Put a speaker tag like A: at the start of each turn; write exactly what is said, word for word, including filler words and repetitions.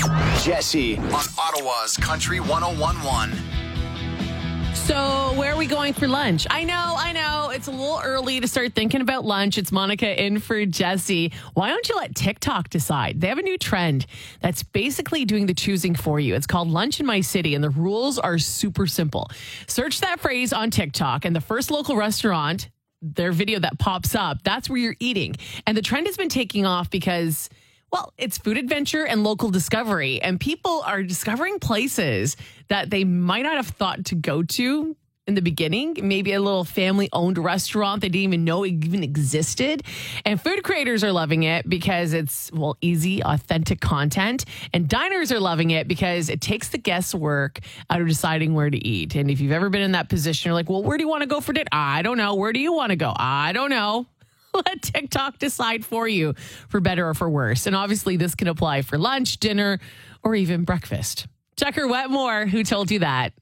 A: Jesse on Ottawa's Country one oh one point one.
B: So where are we going for lunch? I know, I know. It's a little early to start thinking about lunch. It's Monica in for Jesse. Why don't you let TikTok decide? They have a new trend that's basically doing the choosing for you. It's called Lunch in My City, and the rules are super simple. Search that phrase on TikTok, and the first local restaurant, their video that pops up, that's where you're eating. And the trend has been taking off because, well, it's food adventure and local discovery, and people are discovering places that they might not have thought to go to in the beginning. Maybe a little family-owned restaurant they didn't even know even existed. And food creators are loving it because it's, well, easy, authentic content. And diners are loving it because it takes the guesswork out of deciding where to eat. And if you've ever been in that position, you're like, well, where do you want to go for dinner? I don't know. Where do you want to go? I don't know. Let TikTok decide for you, for better or for worse. And obviously this can apply for lunch, dinner, or even breakfast. Tucker Wetmore, who told you that?